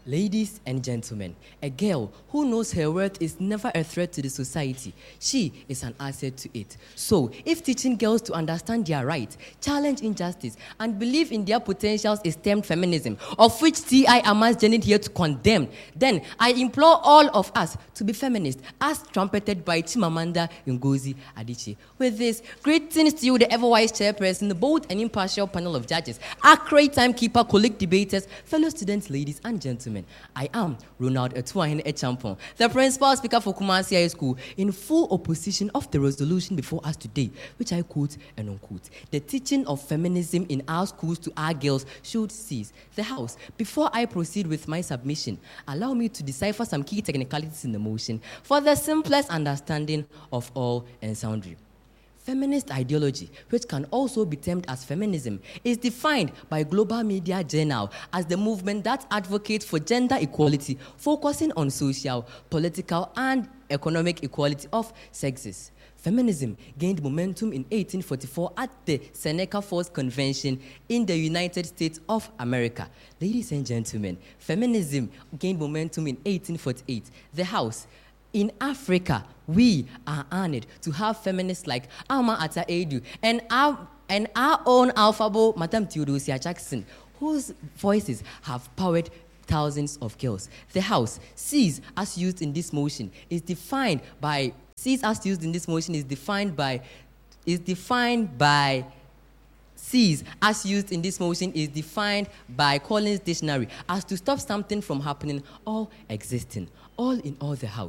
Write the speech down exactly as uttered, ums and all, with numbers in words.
Ladies and gentlemen, a girl who knows her worth is never a threat to the society. She is an asset to it. So, if teaching girls to understand their rights, challenge injustice, and believe in their potentials is termed feminism, of which T I Amas journeyed here to condemn, then I implore all of us to be feminists, as trumpeted by Chimamanda Ngozi Adichie. With this, greetings to you, the ever-wise chairperson, the bold and impartial panel of judges, accurate timekeeper, colleague debaters, fellow students, ladies and gentlemen. I am Ronald Etuahene Echampon, the principal speaker for Kumasi High School, in full opposition of the resolution before us today, which I quote and unquote. The teaching of feminism in our schools to our girls should cease. The House, before I proceed with my submission, allow me to decipher some key technicalities in the motion for the simplest understanding of all and sundry. Feminist ideology, which can also be termed as feminism, is defined by Global Media Journal as the movement that advocates for gender equality, focusing on social, political, and economic equality of sexes. Feminism gained momentum in eighteen forty-four at the Seneca Falls Convention in the United States of America. Ladies and gentlemen, feminism gained momentum in eighteen forty-eight. The House. In Africa, we are honored to have feminists like Ama Ata Edu and our, and our own alphabet, Madam Theodosia Jackson, whose voices have powered thousands of girls. The House, sees as used in this motion, is defined by sees as used in this motion is defined by is defined by sees as used in this motion is defined by Collins Dictionary as to stop something from happening or existing. All in all, the House